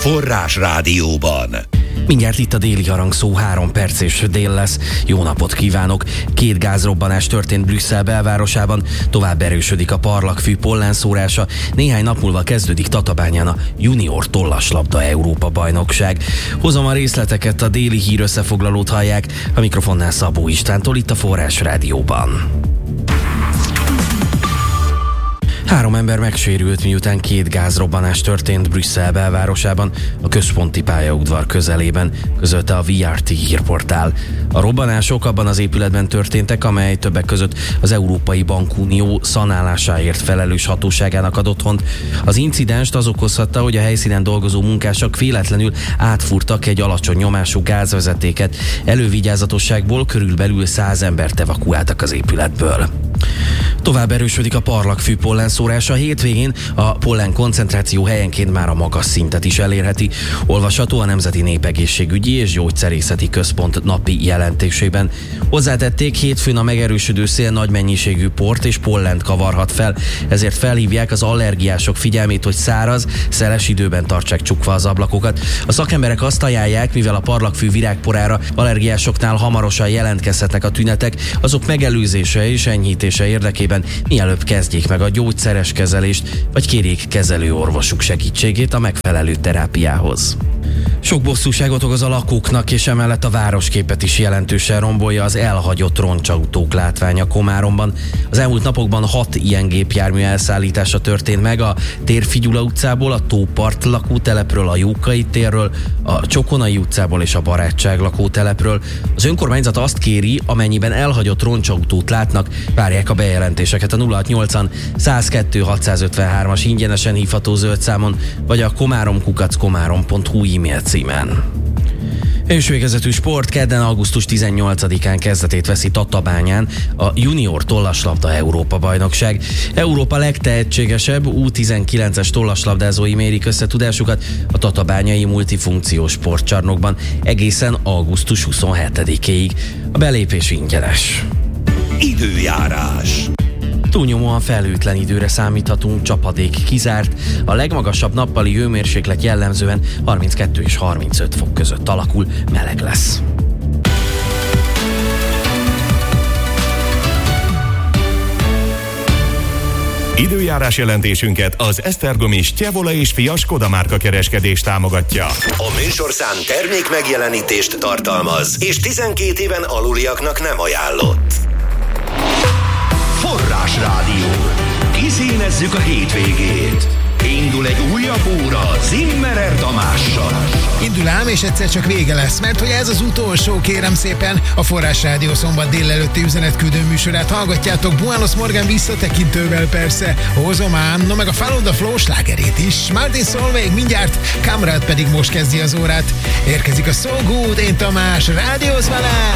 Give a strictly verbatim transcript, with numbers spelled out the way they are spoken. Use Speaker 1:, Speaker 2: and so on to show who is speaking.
Speaker 1: Forrás Rádióban.
Speaker 2: Mindjárt itt a déli harangszó, három perc és dél lesz. Jó napot kívánok! Két gázrobbanás történt Brüsszel belvárosában, tovább erősödik a parlagfű pollenszórása, néhány nap múlva kezdődik Tatabányán a junior tollaslabda Európa bajnokság. Hozom a részleteket, a déli hír összefoglalót hallják, a mikrofonnál Szabó Istvántól itt a Forrás Rádióban. Három ember megsérült, miután két gázrobbanás történt Brüsszel belvárosában, a központi pályaudvar közelében, közölte a vé er té hírportál. A robbanások abban az épületben történtek, amely többek között az Európai Bankunió szanálásáért felelős hatóságának ad otthont. Az incidenst az okozhatta, hogy a helyszínen dolgozó munkások véletlenül átfúrtak egy alacsony nyomású gázvezetéket. Elővigyázatosságból körülbelül száz embert evakuáltak az épületből. Tovább erősödik a parlagfű pollenszórása. Hétvégén a pollen koncentráció helyenként már a magas szintet is elérheti. Olvasható a Nemzeti Népegészségügyi és Gyógyszerészeti Központ napi jelentésében. Hozzátették, hétfőn a megerősödő szél nagy mennyiségű port és pollent kavarhat fel, ezért felhívják az allergiások figyelmét, hogy száraz, szeles időben tartsák csukva az ablakokat. A szakemberek azt ajánlják, mivel a parlagfű virágporára allergiásoknál hamarosan jelentkezhetnek a tünetek, azok megelőzése és enyhítése érdekében mielőbb kezdjék meg a gyógyszeres kezelést, vagy kérjék kezelőorvosuk segítségét a megfelelő terápiához. Sok bosszúságot okoz a lakóknak, és emellett a városképet is jelentősen rombolja az elhagyott roncsautók látványa Komáromban. Az elmúlt napokban hat ilyen gépjármű elszállítása történt meg a Térfigyula utcából, a Tópart lakótelepről, a Jókai térről, a Csokonai utcából és a Barátság lakótelepről. Az önkormányzat azt kéri, amennyiben elhagyott roncsautót látnak, várják a bejelentéseket a nulla hatszáznyolcvan százkettő hatszázötvenhármas ingyenesen hívható zöld számon, vagy a komárom kukac komárom pont hu e-mail címen. És végezetű sport, kedden augusztus tizennyolcadikán kezdetét veszi Tatabányán a junior tollaslabda Európa bajnokság. Európa legtehetségesebb U tizenkilences tollaslabdázói mérik össze tudásukat a tatabányai multifunkciós sportcsarnokban egészen augusztus huszonhetedikéig. A belépés ingyenes.
Speaker 1: Időjárás.
Speaker 2: Túlnyomóan felhőtlen időre számíthatunk, csapadék kizárt, a legmagasabb nappali hőmérséklet jellemzően harminckettő és harmincöt fok között alakul, meleg lesz.
Speaker 3: Időjárás jelentésünket az Esztergomi Stjevola és Fia Skoda márka kereskedés támogatja.
Speaker 1: A műsorszám termék megjelenítést tartalmaz, és tizenkét éven aluliaknak nem ajánlott. Forrás Rádió. Kiszínezzük a hétvégét. Indul egy újabb óra Zimmerer Tamással.
Speaker 4: Indul ám, és egyszer csak vége lesz, mert hogy ez az utolsó, kérem szépen, a Forrás Rádió szombat délelőtti üzenetküldő műsorát hallgatjátok, Buenos Morgan visszatekintővel persze, hozom ám, no meg a Follow the Flow slágerét is. Martin Solveig mindjárt, Kamrad pedig most kezdi az órát. Érkezik a So Good, én Tamás, rádióz vele!